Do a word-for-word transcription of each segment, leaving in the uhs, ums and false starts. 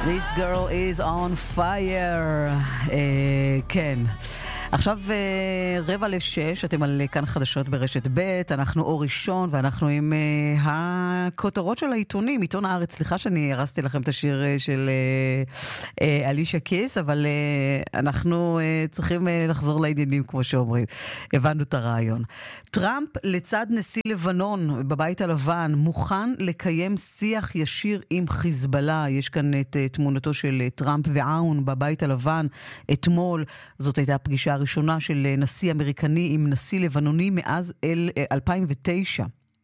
This girl is on fire. uh, כן. עכשיו uh, רבע לשש, אתם על כאן חדשות ברשת ב', אנחנו אור ראשון, ואנחנו עם uh, הכותרות של העיתונים, עיתון הארץ. סליחה שאני הרסתי לכם את השיר uh, של uh, uh, אלישה קיס, אבל uh, אנחנו uh, צריכים uh, לחזור לעניינים, כמו שאומרים. הבנו את הרעיון. טראמפ לצד נשיא לבנון בבית הלבן מוכן לקיים שיח ישיר עם חיזבאללה. יש כאן את uh, תמונתו של uh, טראמפ ועאון בבית הלבן אתמול. זאת הייתה הפגישה הראשונה של נשיא אמריקני עם נשיא לבנוני מאז אלפיים ותשע.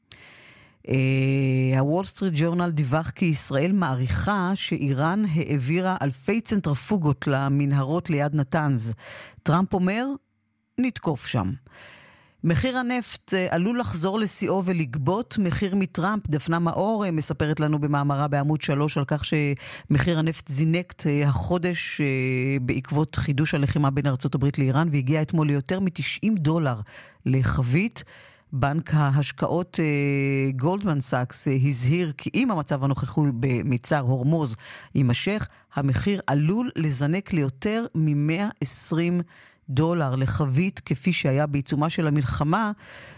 הוול סטריט ג'ורנל דיווח כי ישראל מעריכה שאיראן העבירה אלפי צנטרפוגות למנהרות ליד נתנז. טראמפ אומר, נתקוף שם. מחיר הנפט עלול לחזור לשיאו ולגבות מחיר מטראמפ. דפנה מאור מספרת לנו במאמרה בעמוד שלוש על כך שמחיר הנפט זינק החודש בעקבות חידוש הלחימה בין ארצות הברית לאיראן, והגיע אתמול ליותר מ-תשעים דולר לחבית. בנק ההשקעות גולדמן סאקס הזהיר כי אם המצב הנוכחי במצר הורמוז יימשך, המחיר עלול לזנק ליותר מ-מאה ועשרים דולר לחבית, כפי שהיה בעיצומה של המלחמה,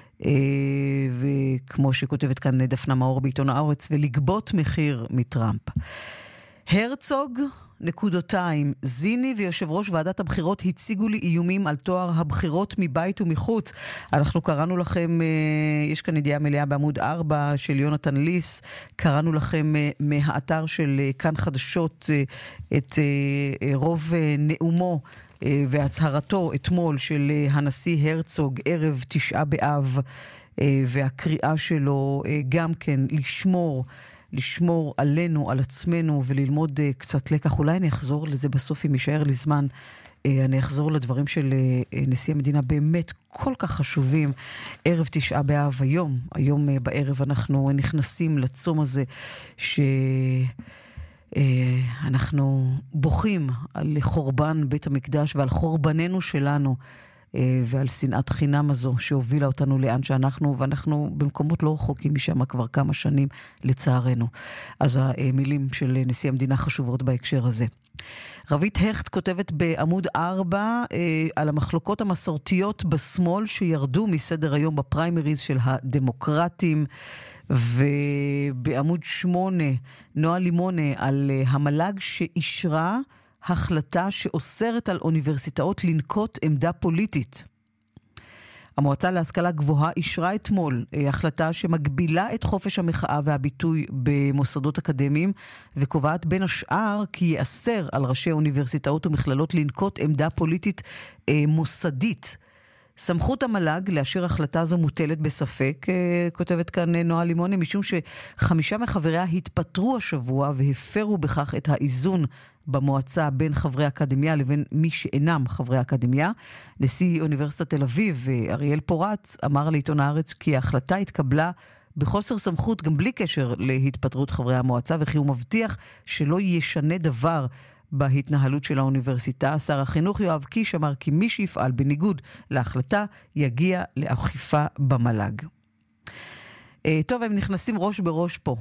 וכמו שכותבת כאן דפנה מאור בעיתון הארץ, ולגבות מחיר מטראמפ. הרצוג, נקודותיים, זיני ויושב ראש ועדת הבחירות הציגו לי איומים על תואר הבחירות מבית ומחוץ. אנחנו קראנו לכם, יש כאן ידיעה מלאה בעמוד ארבע של יונתן ליס, קראנו לכם מהאתר של כאן חדשות את רוב נאומו והצהרתו אתמול של הנשיא הרצוג ערב תשעה באב, והקריאה שלו גם כן לשמור לשמור עלינו, על עצמנו, וללמוד קצת לקח. אולי אני אחזור לזה בסוף אם יישאר לי זמן. אני אחזור לדברים של נשיא המדינה באמת כל כך חשובים. ערב תשעה באב היום, היום בערב אנחנו נכנסים לצום הזה שאנחנו בוכים על חורבן בית המקדש ועל חורבננו שלנו, ועל שנאת חינם הזו שהובילה אותנו לאן שאנחנו, ואנחנו במקומות לא רחוקים משם כבר כמה שנים לצערנו. אז המילים של נשיא המדינה חשובות בהקשר הזה. רבית הכט כותבת בעמוד ארבע על המחלוקות המסורתיות בשמאל שירדו מסדר היום בפריימריז של הדמוקרטים, ובעמוד שמונה נועה לימונה על המל"ג שאישרה החלטה שאוסרת על אוניברסיטאות לנקוט עמדה פוליטית. המועצה להשכלה גבוהה אישרה אתמול החלטה שמגבילה את חופש המחאה והביטוי במוסדות אקדמיים, וקובעת בין השאר כי יאסר על ראשי אוניברסיטאות ומכללות לנקוט עמדה פוליטית מוסדית. סמכות המל"ג לאשר החלטה זו מוטלת בספק, כותבת כאן נועה לימוני, משום שחמישה מחבריה התפטרו השבוע והפרו בכך את האיזון במועצה בין חברי האקדמיה לבין מי שאינם חברי האקדמיה. נשיא אוניברסיטת תל אביב, אריאל פורץ, אמר לעיתון הארץ כי ההחלטה התקבלה בחוסר סמכות גם בלי קשר להתפטרות חברי המועצה, וכי הוא מבטיח שלא ישנה דבר בהתנהלות של האוניברסיטה. שר החינוך יואב קיש אמר כי מי שיפעל בניגוד להחלטה יגיע לאכיפה במל"ג. טוב, הם נכנסים ראש בראש פה.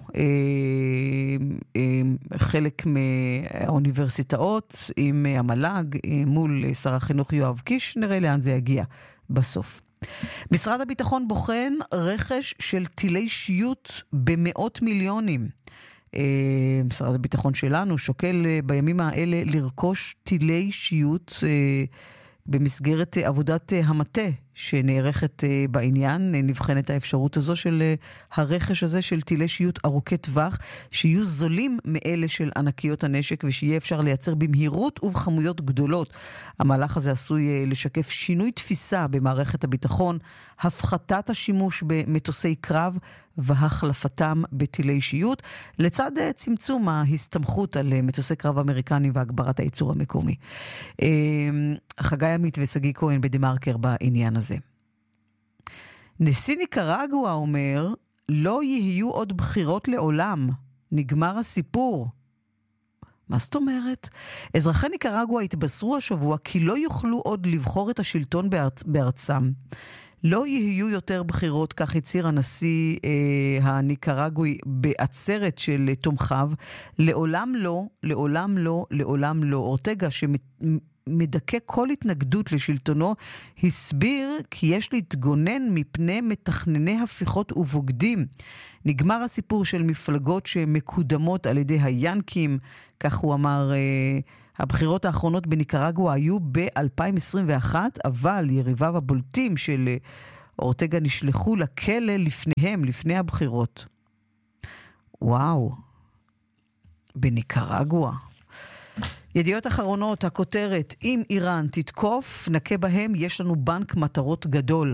חלק מהאוניברסיטאות עם המל"ג מול שר החינוך יואב קיש, נראה לאן זה יגיע בסוף. משרד הביטחון בוחן רכש של טילי שיוט במאות מיליונים. משרד הביטחון שלנו שוקל בימים האלה לרכוש טילי שיוט במסגרת עבודת המטה שנערכת בעניין. נבחנת האפשרות הזו של הרכש הזה של טילי שיוט ארוכי טווח, שיהיו זולים מאלה של ענקיות הנשק, ושיהיה אפשר לייצר במהירות ובכמויות גדולות. המהלך הזה עשוי לשקף שינוי תפיסה במערכת הביטחון, הפחתת השימוש במטוסי קרב והחלפתם בטילי שיוט, לצד צמצום ההסתמכות על מטוסי קרב אמריקנים והגברת הייצור המקומי. חגי עמית וסגי כהן בדמרקר בעניין הזה. נשיא ניקרגואה אומר, לא יהיו עוד בחירות לעולם, נגמר הסיפור. מה זאת אומרת? אזרחי ניקרגואה התבשרו השבוע כי לא יוכלו עוד לבחור את השלטון בארצ... בארצם. לא יהיו יותר בחירות, כך הצהיר הנשיא אה, הניקרגואי בעצרת של תומכיו. לעולם לא, לעולם לא, לעולם לא. אורטגה שמדכא כל התנגדות לשלטונו, הסביר כי יש להתגונן מפני מתכנני הפיכות ובוגדים. נגמר הסיפור של מפלגות שמקודמות על ידי היאנקים, כך הוא אמר. אה, הבחירות האחרונות בניקרגואה היו ב-אלפיים עשרים ואחת, אבל יריביו הבולטים של אורטגה נשלחו לכלא לפניהם, לפני הבחירות. וואו, בניקרגואה. ידיעות אחרונות, הכותרת, אם איראן תתקוף, נקה בהם, יש לנו בנק מטרות גדול.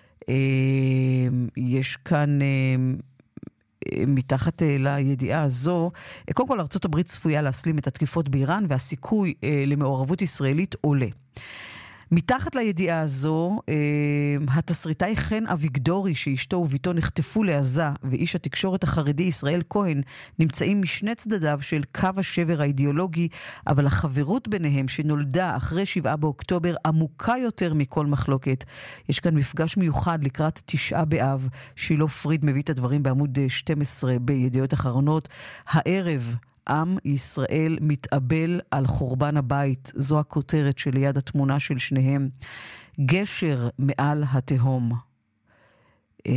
יש כאן מתחת לידיעה הזו, קודם כל ארצות הברית צפויה להסלים את התקיפות באיראן, והסיכוי למעורבות ישראלית עולה. מתחת לידיעה הזו, התסריטאי חן אביגדורי, שאשתו וביתו נחטפו לעזה, ואיש התקשורת החרדי ישראל כהן, נמצאים משני צדדיו של קו השבר האידיאולוגי, אבל החברות ביניהם שנולדה אחרי שבעה באוקטובר עמוקה יותר מכל מחלוקת. יש כאן מפגש מיוחד לקראת תשעה באב, שילה פריד מביא את הדברים בעמוד שתים עשרה בידיעות אחרונות. הערב עם ישראל מתאבל על חורבן הבית, זו הכותרת שליד התמונה של שניהם. גשר מעל התהום. אה...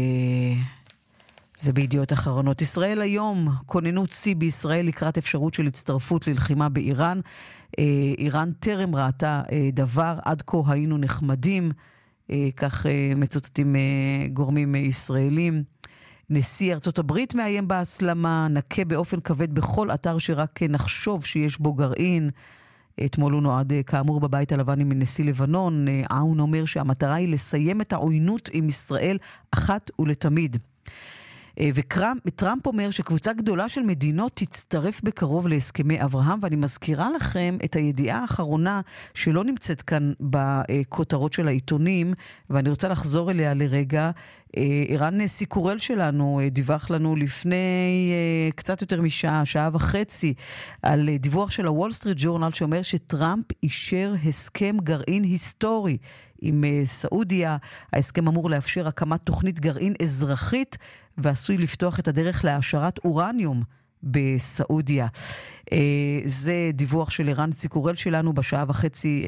זה בידיעות אחרונות. ישראל היום, כוננות צי בישראל לקראת אפשרות של הצטרפות ללחימה באיראן. אה, איראן טרם ראתה אה, דבר, עד כה היינו נחמדים, אה, כך אה, מצוטטים אה, גורמים אה, ישראלים. נשיא ארצות הברית מאיים בהסלמה, נקה באופן כבד בכל אתר שרק נחשוב שיש בו גרעין. אתמול הוא נועד כאמור בבית הלבן עם נשיא לבנון. עאון אומר שהמטרה היא לסיים את העוינות עם ישראל אחת ולתמיד. וטראמפ אומר שקבוצה גדולה של מדינות תצטרף בקרוב להסכמי אברהם, ואני מזכירה לכם את הידיעה האחרונה שלא נמצאת כאן בכותרות של העיתונים, ואני רוצה לחזור אליה לרגע. ערן סיקורל שלנו דיווח לנו לפני קצת יותר משעה, שעה וחצי, על דיווח של הוול סטריט ג'ורנל שאומר שטראמפ אישר הסכם גרעין היסטורי עם סעודיה. ההסכם אמור לאפשר הקמת תוכנית גרעין אזרחית ועשוי לפתוח את הדרך להעשרת אורניום בסעודיה. זה דיווח של ערן סיקורל שלנו בשעה וחצי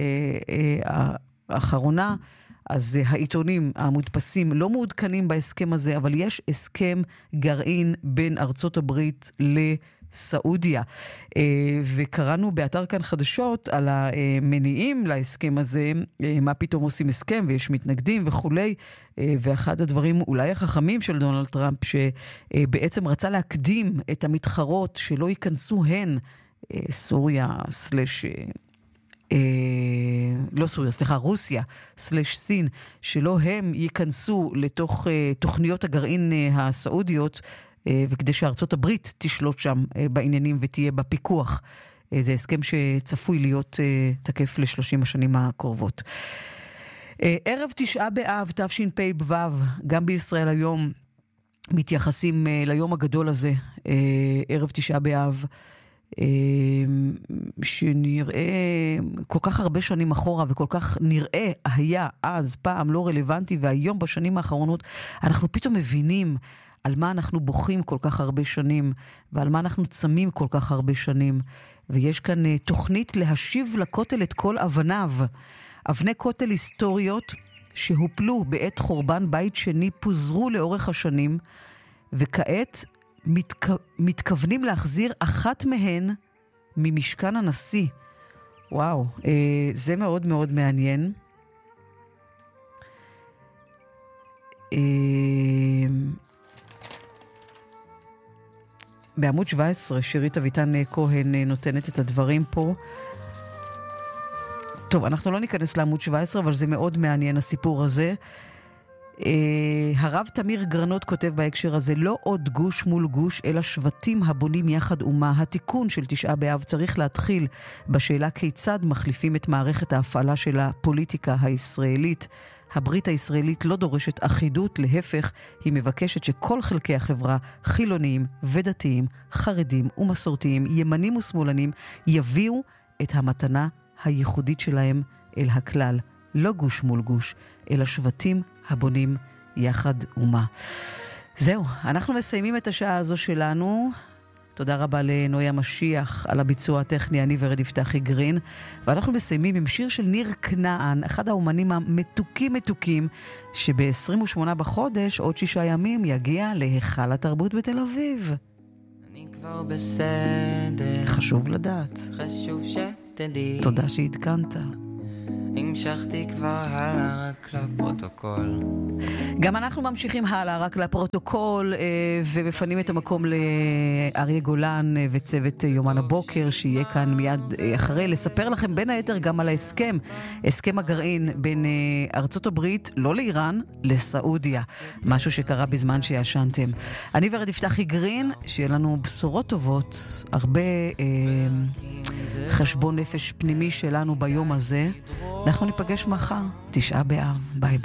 האחרונה. אז העיתונים המודפסים לא מעודכנים בהסכם הזה, אבל יש הסכם גרעין בין ארצות הברית לסעודיה. וקראנו באתר כאן חדשות על המניעים להסכם הזה, מה פתאום עושים הסכם ויש מתנגדים וכולי, ואחד הדברים אולי החכמים של דונלד טראמפ, שבעצם רצה להקדים את המתחרות שלא ייכנסו הן, סוריה סלש... אה, לא סוריה, סליחה, רוסיה סלש סין, שלא הם ייכנסו לתוך אה, תוכניות הגרעין אה, הסעודיות, אה, וכדי שארצות הברית תשלוט שם אה, בעניינים ותהיה בפיקוח. אה, זה הסכם שצפוי להיות אה, תקף ל-שלושים השנים הקרובות. אה, ערב תשעה באב, תשפ"ו, גם בישראל היום מתייחסים אה, ליום הגדול הזה, אה, ערב תשעה באב, שנראה כל כך הרבה שנים אחורה וכל כך נראה היה אז פעם לא רלוונטי, והיום בשנים האחרונות אנחנו פתאום מבינים על מה אנחנו בוכים כל כך הרבה שנים ועל מה אנחנו צמים כל כך הרבה שנים. ויש כאן תוכנית להשיב לכותל את כל אבניו. אבני כותל היסטוריות שהופלו בעת חורבן בית שני פוזרו לאורך השנים, וכעת מתכ... מתכוונים להחזיר אחת מהן ממשכן הנשיא. וואו, אה, זה מאוד מאוד מעניין. אה, בעמוד שבע עשרה, שירית אביטן כהן נותנת את הדברים פה. טוב, אנחנו לא ניכנס לעמוד שבע עשרה, אבל זה מאוד מעניין הסיפור הזה. Uh, הרב תמיר גרנות כותב בהקשר הזה, לא עוד גוש מול גוש, אלא שבטים הבונים יחד אומה. התיקון של תשעה באב צריך להתחיל בשאלה כיצד מחליפים את מערכת ההפעלה של הפוליטיקה הישראלית. הברית הישראלית לא דורשת אחידות, להפך, היא מבקשת שכל חלקי החברה, חילוניים ודתיים, חרדים ומסורתיים, ימנים ושמאלנים, יביאו את המתנה הייחודית שלהם אל הכלל. לא גוש מול גוש, אלא שבטים הבונים יחד אומה. זהו, אנחנו מסיימים את השעה הזו שלנו. תודה רבה לנויה משיח על הביצוע הטכני, אני ורד יפתחי גרין. ואנחנו מסיימים עם שיר של ניר כנען, אחד האומנים המתוקים מתוקים, שב-עשרים ושמונה בחודש, עוד שישה ימים, יגיע להיכל התרבות בתל אביב. אני כבר בסדר. חשוב לדעת. חשוב שתדעי. תודה שהתקנת. המשכתי כבר הלאה רק לפרוטוקול. גם אנחנו ממשיכים הלאה רק לפרוטוקול ומפנים את המקום לאריה גולן וצוות יומן הבוקר שיהיה כאן מיד אחרי לספר לכם בין היתר גם על ההסכם, הסכם הגרעין בין ארצות הברית, לא לאיראן, לסעודיה, משהו שקרה בזמן שישנתם. אני ורד יפתחי גרין, שיהיה לנו בשורות טובות, הרבה אה, חשבון נפש פנימי שלנו ביום הזה. אנחנו ניפגש מחר, תשעה באב, ביי ביי.